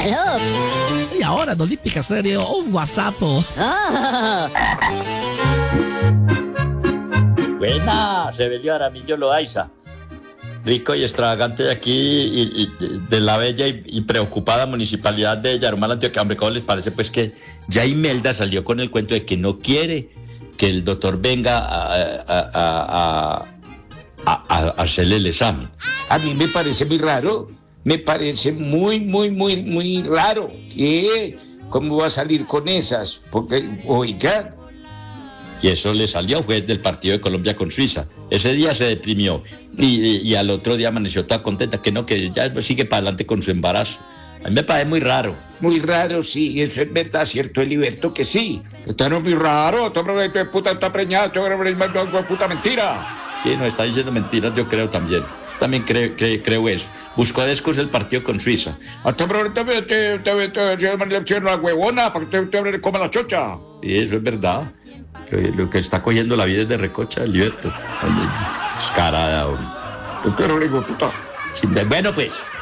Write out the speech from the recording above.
Aló. Y ahora, don Olímpica Estéreo, un WhatsApp. Oh. Buena, se ve Aramillo Loaiza. Rico y extravagante de aquí y de la bella y preocupada municipalidad de Yarumal, Antioquia. Hombre, ¿cómo les parece pues que ya Imelda salió con el cuento de que no quiere que el doctor venga a hacerle el examen? A mí me parece muy raro, me parece muy raro. ¿Qué? ¿Cómo va a salir con esas? Porque, oigan. Y eso le salió, fue del partido de Colombia con Suiza. Ese día se deprimió y al otro día amaneció toda contenta, que ya sigue para adelante con su embarazo. A mí me parece muy raro. Muy raro, sí, eso es verdad, ¿cierto, Heliberto? Que sí. Esto no es muy raro, puta está preñada, puta mentira. Sí, no está diciendo mentiras, yo creo también. También creo eso. Buscó después el partido con Suiza. Hasta ahorita te la huevona para que te coma la chocha. Y eso es verdad. Lo que está cogiendo la vida es de recocha, Heliberto. Descarada, hombre. Yo quiero puta. Bueno, pues.